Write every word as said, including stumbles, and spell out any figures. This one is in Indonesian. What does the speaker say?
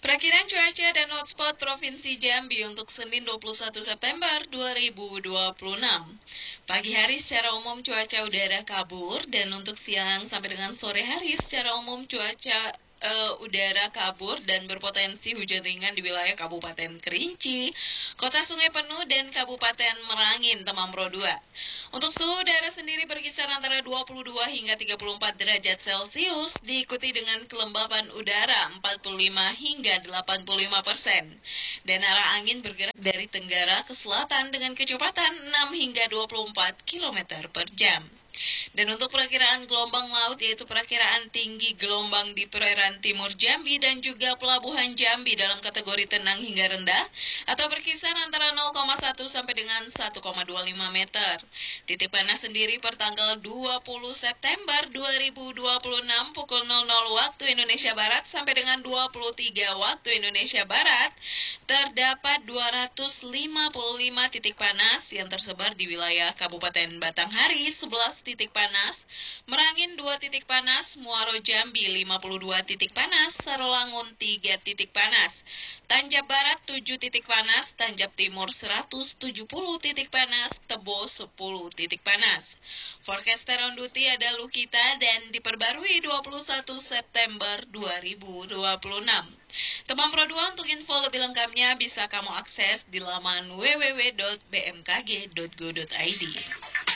Perakiraan cuaca dan hotspot Provinsi Jambi untuk Senin dua puluh satu September dua ribu dua puluh enam. Pagi hari secara umum cuaca udara kabur, dan untuk siang sampai dengan sore hari secara umum cuaca uh, udara kabur dan berpotensi hujan ringan di wilayah Kabupaten Kerinci, Kota Sungai Penuh, dan Kabupaten Merangin, Temanggung dua. Untuk suhu udara sendiri berkisar antara dua puluh dua hingga tiga puluh empat derajat Celcius, diikuti dengan kelembaban udara empat puluh lima hingga delapan puluh lima persen. Dan arah angin bergerak dari tenggara ke selatan dengan kecepatan enam hingga dua puluh empat kilometer per jam. Dan untuk perakiraan gelombang laut, yaitu perakiraan tinggi gelombang di perairan timur Jambi dan juga pelabuhan Jambi dalam kategori tenang hingga rendah atau berkisar antara nol koma satu sampai dengan satu koma dua lima meter. Titik panas sendiri per tanggal dua puluh September dua ribu dua puluh enam pukul nol nol waktu Indonesia Barat sampai dengan dua puluh tiga waktu Indonesia Barat terdapat dua ratus lima puluh lima titik panas yang tersebar di wilayah Kabupaten Batanghari sebelas titik panas, Merangin dua titik panas, Muaro Jambi lima puluh dua titik panas, Sarolangun tiga titik panas, Tanjab Barat tujuh titik panas, Tanjab Timur seratus tujuh puluh titik panas, Tebo sepuluh titik panas. Forecaster on duty ada Lukita dan diperbarui dua puluh satu September dua ribu dua puluh enam. Teman Pro dua, untuk info lebih lengkapnya bisa kamu akses di laman w w w dot b m k g dot go dot i d.